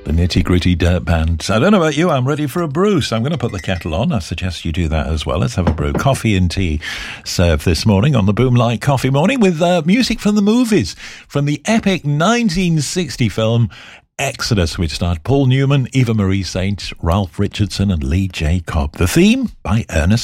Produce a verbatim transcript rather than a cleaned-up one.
The Nitty Gritty Dirt Band. I don't know about you, I'm ready for a brew, so I'm going to put the kettle on. I suggest you do that as well. Let's have a brew. Coffee and tea served this morning on the Boomlight Coffee Morning with uh, music from the movies, from the epic nineteen sixty film Exodus, which starred Paul Newman, Eva Marie Saint, Ralph Richardson and Lee J. Cobb. The theme by Ernest